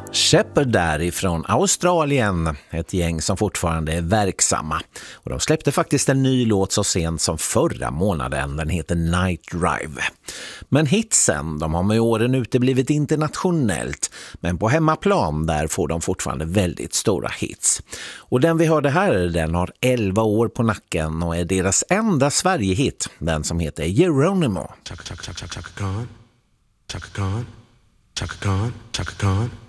Shepherd därifrån Australien, ett gäng som fortfarande är verksamma. Och de släppte faktiskt en ny låt så sent som förra månaden, den heter Night Drive. Men hitsen, de har med åren ute blivit internationellt, men på hemmaplan där får de fortfarande väldigt stora hits. Och den vi hörde här, den har 11 år på nacken och är deras enda Sverige-hit, den som heter Geronimo. Chaka Khan, Chaka Khan, Chaka Khan, Chaka Khan.